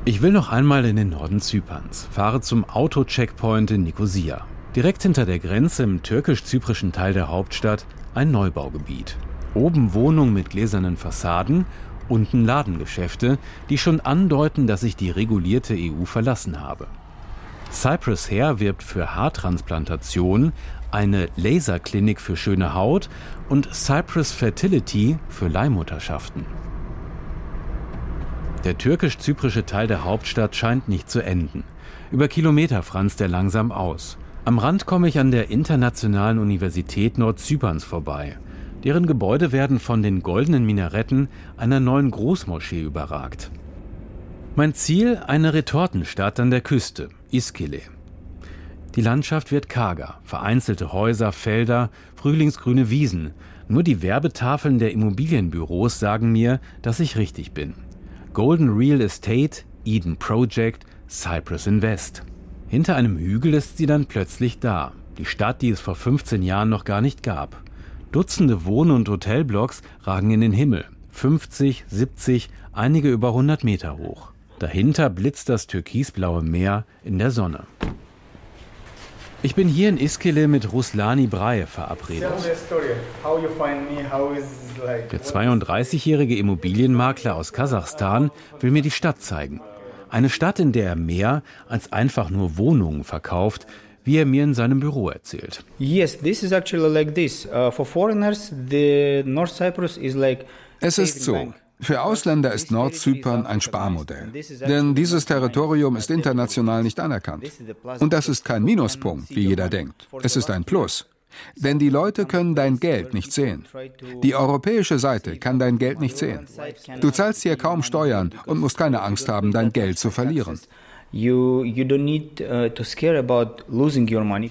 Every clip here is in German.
Ich will noch einmal in den Norden Zyperns, fahre zum Auto-Checkpoint in Nikosia. Direkt hinter der Grenze im türkisch-zyprischen Teil der Hauptstadt ein Neubaugebiet. Oben Wohnungen mit gläsernen Fassaden, unten Ladengeschäfte, die schon andeuten, dass ich die regulierte EU verlassen habe. Cyprus Hair wirbt für Haartransplantation, eine Laserklinik für schöne Haut und Cyprus Fertility für Leihmutterschaften. Der türkisch-zyprische Teil der Hauptstadt scheint nicht zu enden. Über Kilometer franzt er langsam aus. Am Rand komme ich an der Internationalen Universität Nordzyperns vorbei. Deren Gebäude werden von den goldenen Minaretten einer neuen Großmoschee überragt. Mein Ziel, eine Retortenstadt an der Küste, Iskele. Die Landschaft wird karger, vereinzelte Häuser, Felder, frühlingsgrüne Wiesen. Nur die Werbetafeln der Immobilienbüros sagen mir, dass ich richtig bin. Golden Real Estate, Eden Project, Cyprus Invest. Hinter einem Hügel ist sie dann plötzlich da. Die Stadt, die es vor 15 Jahren noch gar nicht gab. Dutzende Wohn- und Hotelblocks ragen in den Himmel. 50, 70, einige über 100 Meter hoch. Dahinter blitzt das türkisblaue Meer in der Sonne. Ich bin hier in Iskele mit Ruslani Braev verabredet. Der 32-jährige Immobilienmakler aus Kasachstan will mir die Stadt zeigen. Eine Stadt, in der er mehr als einfach nur Wohnungen verkauft, wie er mir in seinem Büro erzählt. Yes, this is actually like this. For foreigners, the North Cyprus is like. Es ist so. Für Ausländer ist Nordzypern ein Sparmodell. Denn dieses Territorium ist international nicht anerkannt. Und das ist kein Minuspunkt, wie jeder denkt. Es ist ein Plus. Denn die Leute können dein Geld nicht sehen. Die europäische Seite kann dein Geld nicht sehen. Du zahlst hier kaum Steuern und musst keine Angst haben, dein Geld zu verlieren. You don't need to scare about losing your money.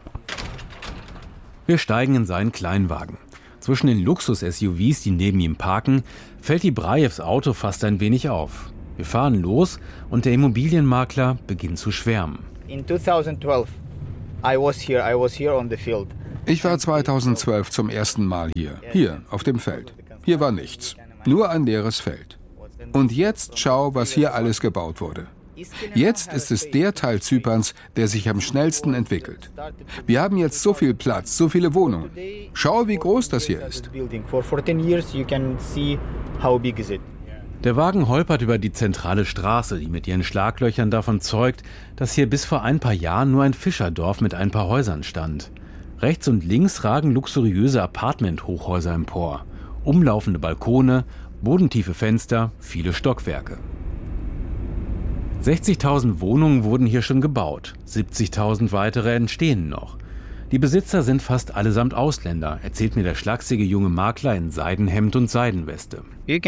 Wir steigen in seinen Kleinwagen. Zwischen den Luxus-SUVs, die neben ihm parken, fällt die Braevs Auto fast ein wenig auf. Wir fahren los und der Immobilienmakler beginnt zu schwärmen. In 2012, I was here on the field. Ich war 2012 zum ersten Mal hier auf dem Feld. Hier war nichts, nur ein leeres Feld. Und jetzt schau, was hier alles gebaut wurde. Jetzt ist es der Teil Zyperns, der sich am schnellsten entwickelt. Wir haben jetzt so viel Platz, so viele Wohnungen. Schau, wie groß das hier ist. Der Wagen holpert über die zentrale Straße, die mit ihren Schlaglöchern davon zeugt, dass hier bis vor ein paar Jahren nur ein Fischerdorf mit ein paar Häusern stand. Rechts und links ragen luxuriöse Apartment-Hochhäuser empor. Umlaufende Balkone, bodentiefe Fenster, viele Stockwerke. 60.000 Wohnungen wurden hier schon gebaut, 70.000 weitere entstehen noch. Die Besitzer sind fast allesamt Ausländer, erzählt mir der schlachsige junge Makler in Seidenhemd und Seidenweste. Du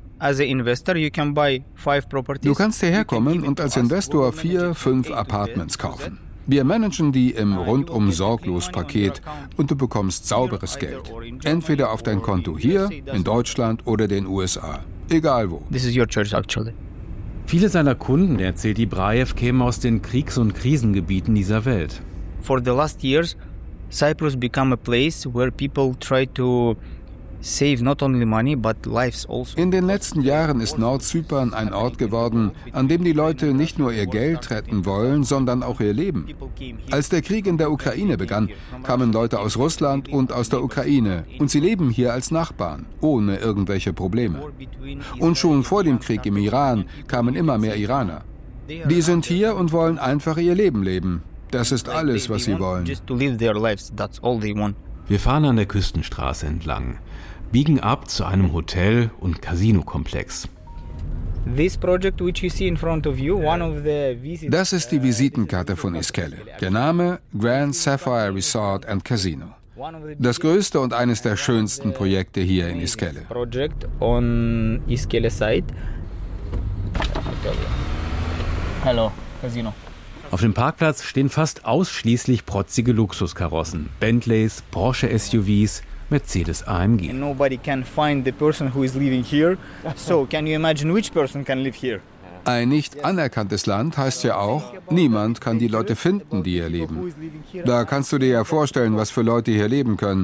kannst hierher kommen und als Investor 4, 5 Apartments kaufen. Wir managen die im Rundum-Sorglos-Paket und du bekommst sauberes Geld. Entweder auf dein Konto hier, in Deutschland oder den USA. Egal wo. This is your choice actually. Viele seiner Kunden, erzählt die Braev, kämen aus den Kriegs- und Krisengebieten dieser Welt. For the last years, Cyprus became a place where people try to save not only money but lives also. In den letzten Jahren ist Nordzypern ein Ort geworden, an dem die Leute nicht nur ihr Geld retten wollen, sondern auch ihr Leben. Als der Krieg in der Ukraine begann, kamen Leute aus Russland und aus der Ukraine und sie leben hier als Nachbarn, ohne irgendwelche Probleme. Und schon vor dem Krieg im Iran kamen immer mehr Iraner. Die sind hier und wollen einfach ihr Leben leben. Das ist alles, was sie wollen. Wir fahren an der Küstenstraße entlang, biegen ab zu einem Hotel- und Casinokomplex. Das ist die Visitenkarte von Iskele. Der Name Grand Sapphire Resort and Casino. Das größte und eines der schönsten Projekte hier in Iskele. Hello, Casino. Auf dem Parkplatz stehen fast ausschließlich protzige Luxuskarossen, Bentleys, Porsche-SUVs, Mercedes AMG. Nobody can find the person who is living here. So, can you imagine which person can live here? Ein nicht anerkanntes Land heißt ja auch, niemand kann die Leute finden, die hier leben. Da kannst du dir ja vorstellen, was für Leute hier leben können.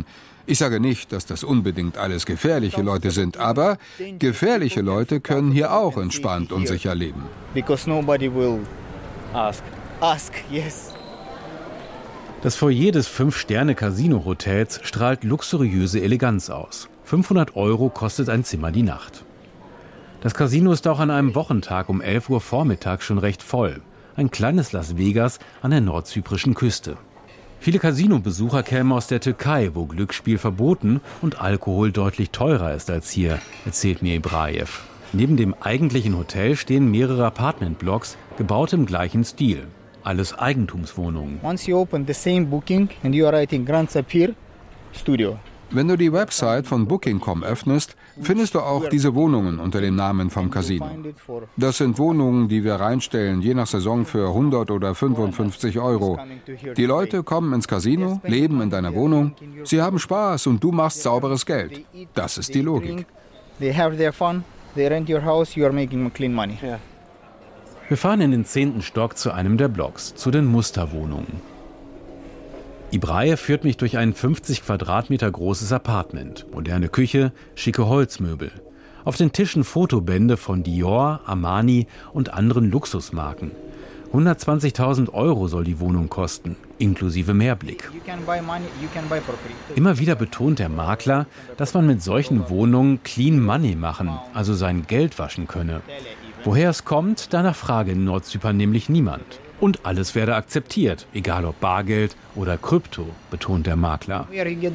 Ich sage nicht, dass das unbedingt alles gefährliche Leute sind, aber gefährliche Leute können hier auch entspannt und sicher leben. Because nobody will ask, yes. Das Foyer des 5-Sterne-Casino-Hotels strahlt luxuriöse Eleganz aus. 500 € kostet ein Zimmer die Nacht. Das Casino ist auch an einem Wochentag um 11 Uhr vormittags schon recht voll. Ein kleines Las Vegas an der nordzyprischen Küste. Viele Casino-Besucher kämen aus der Türkei, wo Glücksspiel verboten und Alkohol deutlich teurer ist als hier, erzählt mir Ibrajew. Neben dem eigentlichen Hotel stehen mehrere Apartmentblocks, gebaut im gleichen Stil. Alles Eigentumswohnungen. Once you open the same booking and you are writing Grand Sapphire Studio. Wenn du die Website von Booking.com öffnest, findest du auch diese Wohnungen unter dem Namen vom Casino. Das sind Wohnungen, die wir reinstellen, je nach Saison für 100 oder 55 €. Die Leute kommen ins Casino, leben in deiner Wohnung, sie haben Spaß und du machst sauberes Geld. Das ist die Logik. They have their fun, they rent your house, you are making clean money. Wir fahren in den 10. Stock zu einem der Blocks, zu den Musterwohnungen. Ibrajew führt mich durch ein 50 Quadratmeter großes Apartment. Moderne Küche, schicke Holzmöbel. Auf den Tischen Fotobände von Dior, Armani und anderen Luxusmarken. 120.000 € soll die Wohnung kosten, inklusive Mehrblick. Immer wieder betont der Makler, dass man mit solchen Wohnungen Clean Money machen, also sein Geld waschen könne. Woher es kommt, danach frage in Nordzypern nämlich niemand. Und alles werde akzeptiert, egal ob Bargeld oder Krypto, betont der Makler.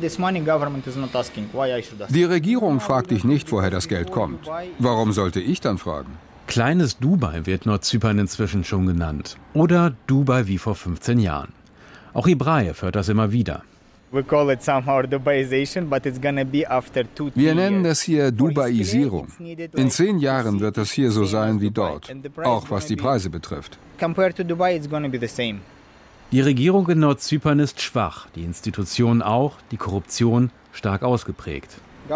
Die Regierung fragt dich nicht, woher das Geld kommt. Warum sollte ich dann fragen? Kleines Dubai wird Nordzypern inzwischen schon genannt. Oder Dubai wie vor 15 Jahren. Auch Ibrajew hört das immer wieder. Wir nennen das hier Dubaisierung. In 10 Jahren wird das hier so sein wie dort, auch was die Preise betrifft. Die Regierung in Nordzypern ist schwach, die Institutionen auch, die Korruption stark ausgeprägt.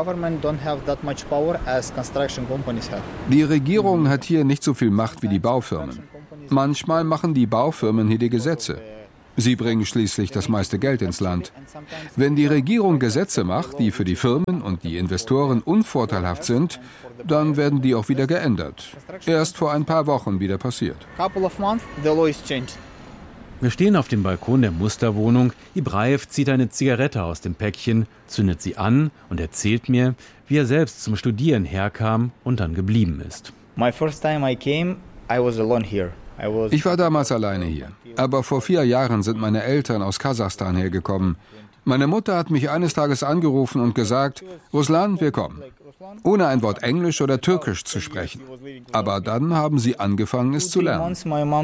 Die Regierung hat hier nicht so viel Macht wie die Baufirmen. Manchmal machen die Baufirmen hier die Gesetze. Sie bringen schließlich das meiste Geld ins Land. Wenn die Regierung Gesetze macht, die für die Firmen und die Investoren unvorteilhaft sind, dann werden die auch wieder geändert. Erst vor ein paar Wochen wieder passiert. Wir stehen auf dem Balkon der Musterwohnung. Ibrajew zieht eine Zigarette aus dem Päckchen, zündet sie an und erzählt mir, wie er selbst zum Studieren herkam und dann geblieben ist. Ich war damals alleine hier. Aber vor 4 Jahren sind meine Eltern aus Kasachstan hergekommen. Meine Mutter hat mich eines Tages angerufen und gesagt, Ruslan, wir kommen. Ohne ein Wort Englisch oder Türkisch zu sprechen. Aber dann haben sie angefangen, es zu lernen.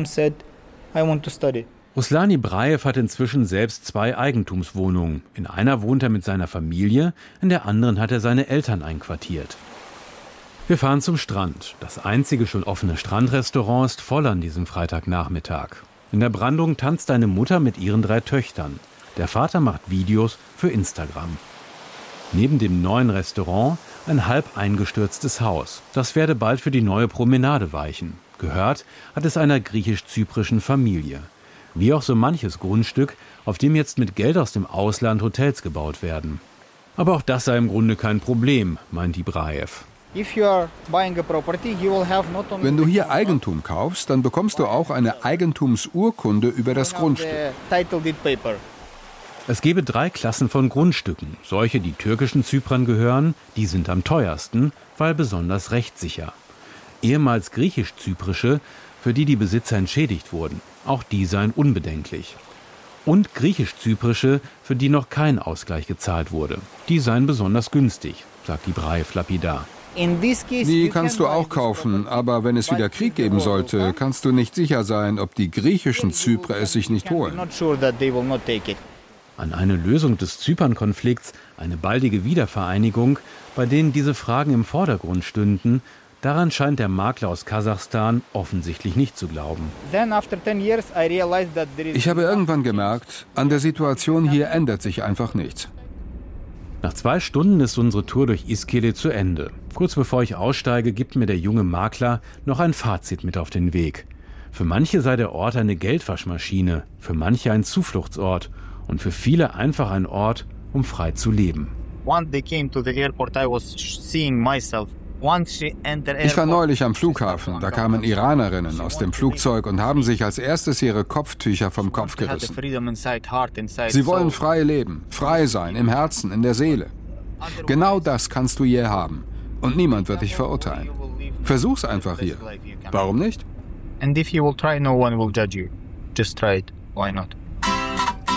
Ruslan Ibrajew hat inzwischen selbst 2 Eigentumswohnungen. In einer wohnt er mit seiner Familie, in der anderen hat er seine Eltern einquartiert. Wir fahren zum Strand. Das einzige schon offene Strandrestaurant ist voll an diesem Freitagnachmittag. In der Brandung tanzt eine Mutter mit ihren 3 Töchtern. Der Vater macht Videos für Instagram. Neben dem neuen Restaurant ein halb eingestürztes Haus. Das werde bald für die neue Promenade weichen. Gehört hat es einer griechisch-zyprischen Familie. Wie auch so manches Grundstück, auf dem jetzt mit Geld aus dem Ausland Hotels gebaut werden. Aber auch das sei im Grunde kein Problem, meint Ibrajew. Wenn du hier Eigentum kaufst, dann bekommst du auch eine Eigentumsurkunde über das Grundstück. Es gebe 3 Klassen von Grundstücken. Solche, die türkischen Zyprern gehören, die sind am teuersten, weil besonders rechtssicher. Ehemals griechisch-zyprische, für die die Besitzer entschädigt wurden. Auch die seien unbedenklich. Und griechisch-zyprische, für die noch kein Ausgleich gezahlt wurde. Die seien besonders günstig, sagt Ibrajew lapidar. Die kannst du auch kaufen, aber wenn es wieder Krieg geben sollte, kannst du nicht sicher sein, ob die griechischen Zyprer es sich nicht holen. An eine Lösung des Zypern-Konflikts, eine baldige Wiedervereinigung, bei denen diese Fragen im Vordergrund stünden, daran scheint der Makler aus Kasachstan offensichtlich nicht zu glauben. Ich habe irgendwann gemerkt, an der Situation hier ändert sich einfach nichts. Nach 2 Stunden ist unsere Tour durch Iskele zu Ende. Kurz bevor ich aussteige, gibt mir der junge Makler noch ein Fazit mit auf den Weg. Für manche sei der Ort eine Geldwaschmaschine, für manche ein Zufluchtsort und für viele einfach ein Ort, um frei zu leben. Ich war neulich am Flughafen, da kamen Iranerinnen aus dem Flugzeug und haben sich als erstes ihre Kopftücher vom Kopf gerissen. Sie wollen frei leben, frei sein, im Herzen, in der Seele. Genau das kannst du hier haben und niemand wird dich verurteilen. Versuch's einfach hier. Warum nicht? And if you will try, no one will judge you. Just try it. Why not?